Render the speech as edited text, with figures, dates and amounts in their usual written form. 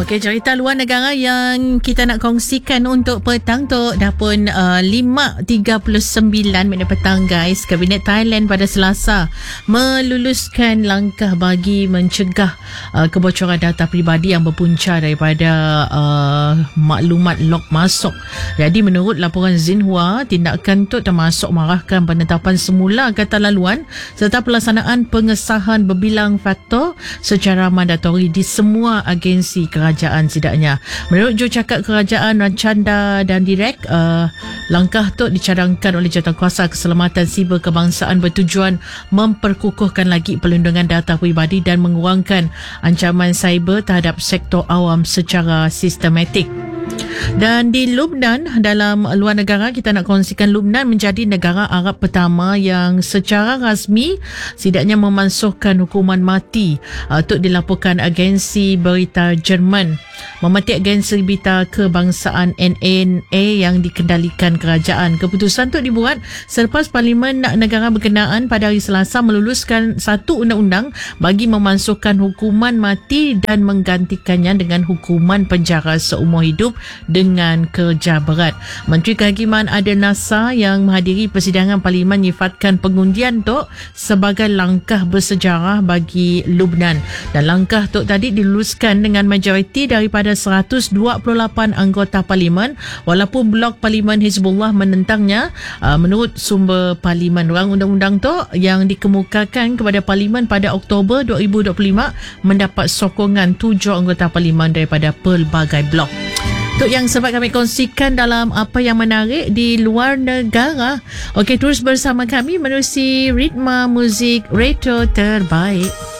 Okey, cerita luar negara yang kita nak kongsikan untuk petang tu dah pun 5.39 minit petang guys. Kabinet Thailand pada Selasa meluluskan langkah bagi mencegah kebocoran data peribadi yang berpunca daripada maklumat log masuk. Jadi menurut laporan Xinhua, tindakan tu termasuk mengarahkan penetapan semula kata laluan serta pelaksanaan pengesahan berbilang faktor secara mandatori di semua agensi kerajaan setidaknya. Menurut jurucakap kerajaan Rancanda dan Direk, langkah tu dicadangkan oleh Jawatankuasa Keselamatan Siber Kebangsaan bertujuan memperkukuhkan lagi perlindungan data peribadi dan mengurangkan ancaman cyber terhadap sektor awam secara sistematik. Dan di Lubnan, dalam luar negara, kita nak kongsikan Lubnan menjadi negara Arab pertama yang secara rasmi setidaknya memansuhkan hukuman mati. Itu dilaporkan agensi berita Jerman. Memetik agensi berita kebangsaan NNA yang dikendalikan kerajaan. Keputusan itu dibuat selepas Parlimen negara berkenaan pada hari Selasa meluluskan satu undang-undang bagi memansuhkan hukuman mati dan menggantikannya dengan hukuman penjara seumur hidup dengan kerja berat. Menteri Kehakiman Adil Nasser yang menghadiri persidangan Parlimen nyifatkan pengundian tu sebagai langkah bersejarah bagi Lubnan. Dan langkah tu tadi diluluskan dengan majoriti daripada 128 anggota Parlimen walaupun blok Parlimen Hizbullah menentangnya. Menurut sumber Parlimen, rang undang-undang tu yang dikemukakan kepada Parlimen pada Oktober 2025 mendapat sokongan 7 anggota Parlimen daripada pelbagai blok. Itu yang sempat kami kongsikan dalam apa yang menarik di luar negara. Okey, terus bersama kami menerusi ritma muzik retro terbaik.